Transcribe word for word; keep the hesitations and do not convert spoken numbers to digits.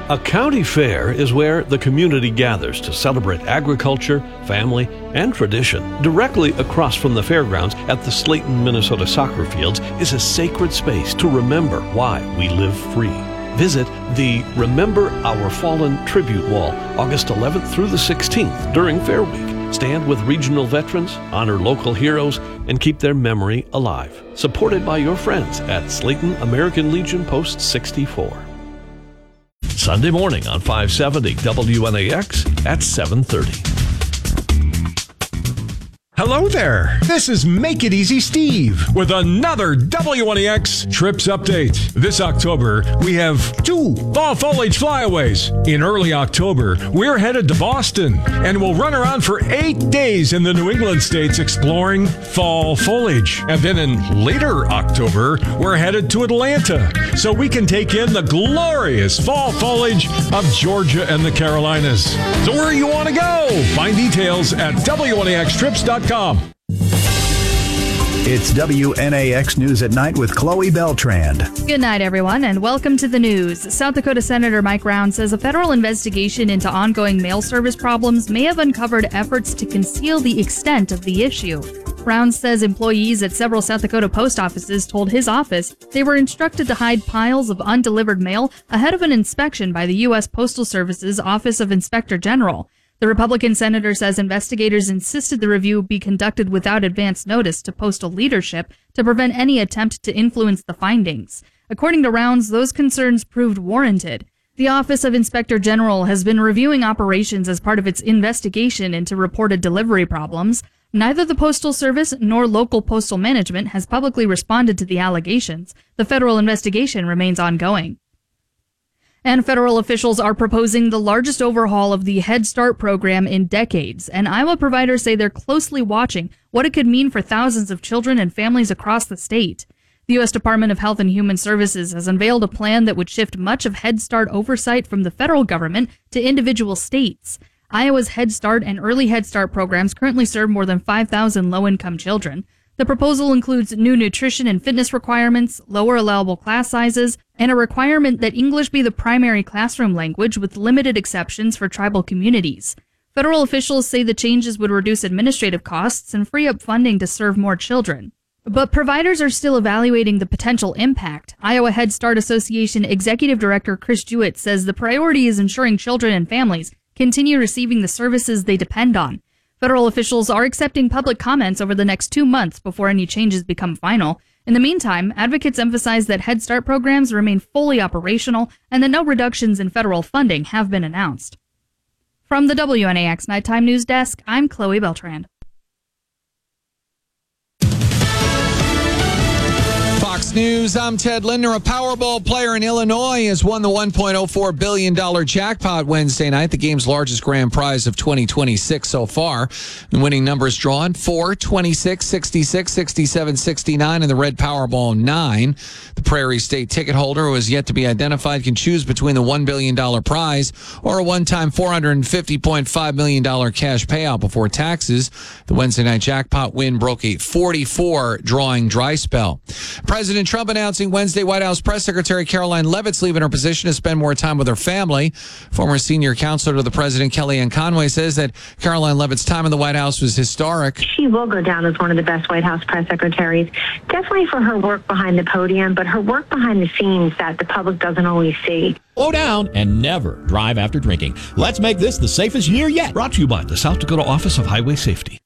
A county fair is where the community gathers to celebrate agriculture, family, and tradition. Directly across from the fairgrounds at the Slayton, Minnesota soccer fields is a sacred space to remember why we live free. Visit the Remember Our Fallen Tribute Wall August eleventh through the sixteenth during Fair Week. Stand with regional veterans, honor local heroes, and keep their memory alive. Supported by your friends at Slayton American Legion Post sixty-four. Sunday morning on five seventy W N A X at seven thirty. Hello there. This is Make It Easy Steve with another W N A X Trips Update. This October, we have two fall foliage flyaways. In early October, we're headed to Boston, and we'll run around for eight days in the New England states exploring fall foliage. And then in later October, we're headed to Atlanta, so we can take in the glorious fall foliage of Georgia and the Carolinas. So where you want to go? Find details at W N A X trips dot com. It's W N A X News at Night with Chloe Beltrand. Good night, everyone, and welcome to the news. South Dakota Senator Mike Round says a federal investigation into ongoing mail service problems may have uncovered efforts to conceal the extent of the issue. Round says employees at several South Dakota post offices told his office they were instructed to hide piles of undelivered mail ahead of an inspection by the U S Postal Service's Office of Inspector General. The Republican senator says investigators insisted the review be conducted without advance notice to postal leadership to prevent any attempt to influence the findings. According to Rounds, those concerns proved warranted. The Office of Inspector General has been reviewing operations as part of its investigation into reported delivery problems. Neither the Postal Service nor local postal management has publicly responded to the allegations. The federal investigation remains ongoing. And federal officials are proposing the largest overhaul of the Head Start program in decades, and Iowa providers say they're closely watching what it could mean for thousands of children and families across the state. The U S Department of Health and Human Services has unveiled a plan that would shift much of Head Start oversight from the federal government to individual states. Iowa's Head Start and Early Head Start programs currently serve more than five thousand low-income children. The proposal includes new nutrition and fitness requirements, lower allowable class sizes, and a requirement that English be the primary classroom language with limited exceptions for tribal communities. Federal officials say the changes would reduce administrative costs and free up funding to serve more children. But providers are still evaluating the potential impact. Iowa Head Start Association Executive Director Chris Jewett says the priority is ensuring children and families continue receiving the services they depend on. Federal officials are accepting public comments over the next two months before any changes become final. In the meantime, advocates emphasize that Head Start programs remain fully operational and that no reductions in federal funding have been announced. From the W N A X Nighttime News Desk, I'm Chloe Beltrand. Fox News, I'm Ted Lindner. A Powerball player in Illinois has won the one point oh four billion dollars jackpot Wednesday night, the game's largest grand prize of twenty twenty-six so far. The winning numbers drawn, four, twenty-six, sixty-six, sixty-seven, sixty-nine, and the red Powerball nine. The Prairie State ticket holder, who is yet to be identified, can choose between the one billion dollars prize or a one-time four hundred fifty point five million dollars cash payout before taxes. The Wednesday night jackpot win broke a forty-four drawing dry spell. President Trump announcing Wednesday White House Press Secretary Caroline Leavitt's leaving her position to spend more time with her family. Former senior counselor to the president, Kellyanne Conway, says that Caroline Leavitt's time in the White House was historic. She will go down as one of the best White House press secretaries, definitely for her work behind the podium, but her work behind the scenes that the public doesn't always see. Slow down and never drive after drinking. Let's make this the safest year yet. Brought to you by the South Dakota Office of Highway Safety.